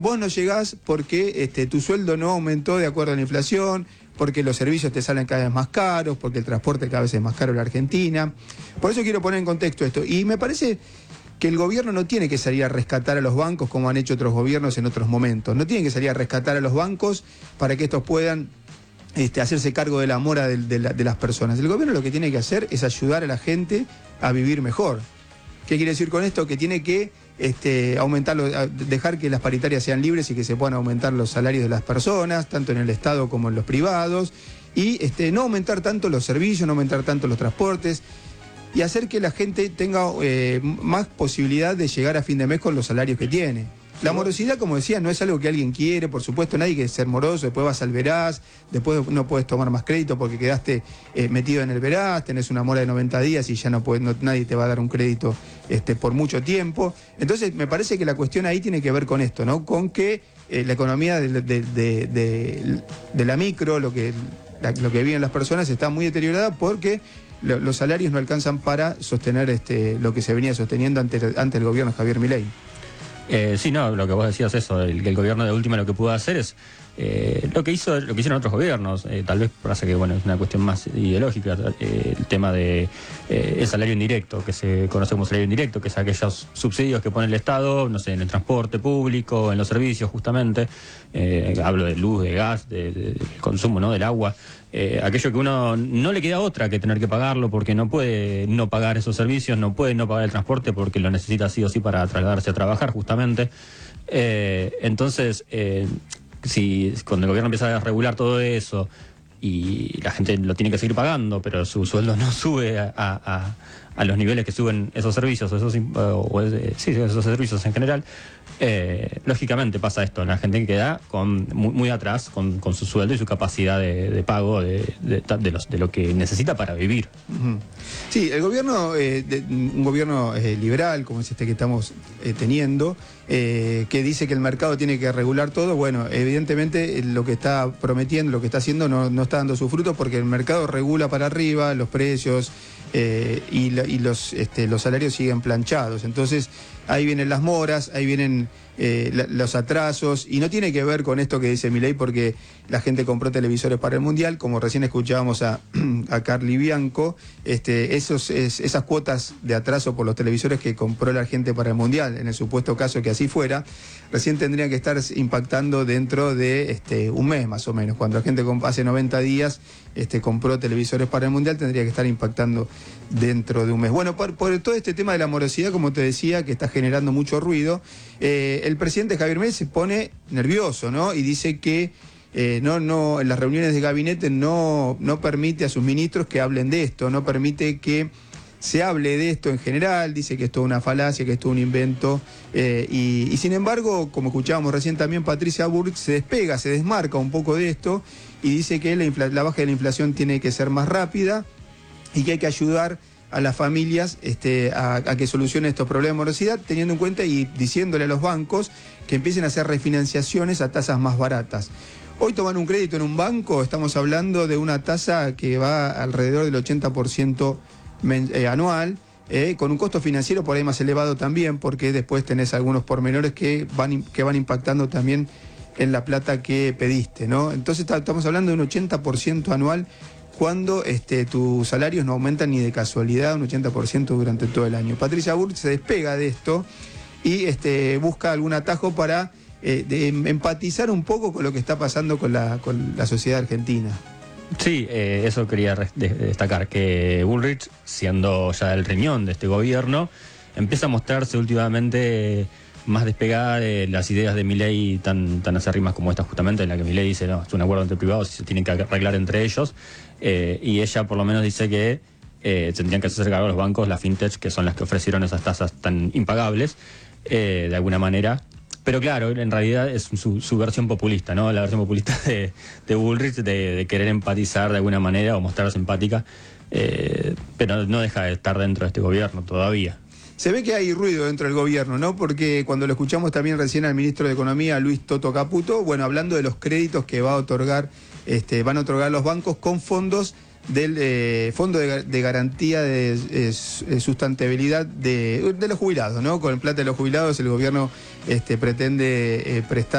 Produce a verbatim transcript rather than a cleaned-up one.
Vos no llegás porque este, tu sueldo no aumentó de acuerdo a la inflación, porque los servicios te salen cada vez más caros, porque el transporte cada vez es más caro en la Argentina. Por eso quiero poner en contexto esto. Y me parece que el gobierno no tiene que salir a rescatar a los bancos como han hecho otros gobiernos en otros momentos. No tiene que salir a rescatar a los bancos para que estos puedan este, hacerse cargo de la mora de, de, la, de las personas. El gobierno lo que tiene que hacer es ayudar a la gente a vivir mejor. ¿Qué quiere decir con esto? Que tiene que este, aumentarlo, dejar que las paritarias sean libres y que se puedan aumentar los salarios de las personas, tanto en el Estado como en los privados, y este, no aumentar tanto los servicios, no aumentar tanto los transportes, y hacer que la gente tenga eh, más posibilidad de llegar a fin de mes con los salarios que tiene. La morosidad, como decía, no es algo que alguien quiere, por supuesto, nadie quiere ser moroso, después vas al veraz, después no puedes tomar más crédito porque quedaste eh, metido en el veraz, tenés una mora de noventa días y ya no, puedes, no nadie te va a dar un crédito este, por mucho tiempo. Entonces, me parece que la cuestión ahí tiene que ver con esto, ¿no? Con que eh, la economía de, de, de, de, de la micro, lo que, la, lo que viven las personas, está muy deteriorada porque lo, los salarios no alcanzan para sostener este, lo que se venía sosteniendo ante, ante el gobierno de Javier Milei. Eh, sí, no, lo que vos decías eso, el, el gobierno de última lo que pudo hacer es eh, lo que hizo, lo que hicieron otros gobiernos, eh, tal vez pasa que bueno es una cuestión más ideológica, eh, el tema de eh, el salario indirecto, que se conoce como salario indirecto, que es aquellos subsidios que pone el Estado, no sé, en el transporte público, en los servicios justamente, eh, hablo de luz, de gas, de, de, de consumo, ¿no? Del agua. Eh, aquello que uno no le queda otra que tener que pagarlo porque no puede no pagar esos servicios, no puede no pagar el transporte porque lo necesita sí o sí para trasladarse a trabajar justamente. Eh, entonces, eh, si cuando el gobierno empieza a regular todo eso y la gente lo tiene que seguir pagando, pero su sueldo no sube a, a, a los niveles que suben esos servicios, esos, o, o, sí, esos servicios en general, eh, lógicamente pasa esto, la gente queda con, muy, muy atrás con, con su sueldo y su capacidad de, de pago de, de, de, los, de lo que necesita para vivir. Uh-huh. Sí, el gobierno, eh, de, un gobierno eh, liberal, como es este que estamos eh, teniendo, eh, que dice que el mercado tiene que regular todo, bueno, evidentemente eh, lo que está prometiendo, lo que está haciendo no, no está dando sus frutos porque el mercado regula para arriba los precios eh, y, la, y los, este, los salarios siguen planchados. Entonces, ahí vienen las moras, ahí vienen eh, la, los atrasos, y no tiene que ver con esto que dice Milei porque la gente compró televisores para el Mundial, como recién escuchábamos a, a Carly Bianco, este, esos, es, esas cuotas de atraso por los televisores que compró la gente para el Mundial, en el supuesto caso que así fuera, recién tendrían que estar impactando dentro de este, un mes más o menos. Cuando la gente hace noventa días este, compró televisores para el Mundial, tendría que estar impactando dentro de un mes. Bueno, por, por todo este tema de la morosidad, como te decía, que está generando mucho ruido, eh, el presidente Javier Milei se pone nervioso, ¿no? Y dice que eh, no, no, en las reuniones de gabinete no, no permite a sus ministros que hablen de esto, no permite que se hable de esto en general, dice que es toda una falacia, que es todo un invento, eh, y, y sin embargo, como escuchábamos recién también, Patricia Bullrich se despega, se desmarca un poco de esto y dice que la, infla, la baja de la inflación tiene que ser más rápida y que hay que ayudar a las familias este, a, a que solucionen estos problemas de morosidad, teniendo en cuenta y diciéndole a los bancos que empiecen a hacer refinanciaciones a tasas más baratas. Hoy tomar un crédito en un banco, estamos hablando de una tasa que va alrededor del ochenta por ciento men, eh, anual, eh, con un costo financiero por ahí más elevado también, porque después tenés algunos pormenores que van, que van impactando también en la plata que pediste, ¿no? Entonces estamos hablando de un ochenta por ciento anual cuando este, tus salarios no aumentan ni de casualidad un ochenta por ciento durante todo el año. Patricia Bullrich se despega de esto y este, busca algún atajo para eh, de, empatizar un poco con lo que está pasando con la, con la sociedad argentina. Sí, eh, eso quería destacar, que Bullrich, siendo ya el riñón de este gobierno, empieza a mostrarse últimamente más despegada de las ideas de Milei tan, tan acérrimas como esta justamente, en la que Milei dice, no, es un acuerdo entre privados y se tienen que arreglar entre ellos, eh, y ella por lo menos dice que eh, tendrían que hacerse cargo los bancos, las fintech, que son las que ofrecieron esas tasas tan impagables, eh, de alguna manera. Pero claro, en realidad es su, su versión populista, ¿no? La versión populista de, de Bullrich, de, de querer empatizar de alguna manera o mostrarse empática, eh, pero no deja de estar dentro de este gobierno todavía. Se ve que hay ruido dentro del gobierno, ¿no? Porque cuando lo escuchamos también recién al ministro de Economía, Luis Toto Caputo, bueno, hablando de los créditos que va a otorgar, este, van a otorgar los bancos con fondos del eh, Fondo de, de Garantía de eh, Sustentabilidad de, de los Jubilados, ¿no? Con el plata de los jubilados el gobierno este, pretende eh, prestar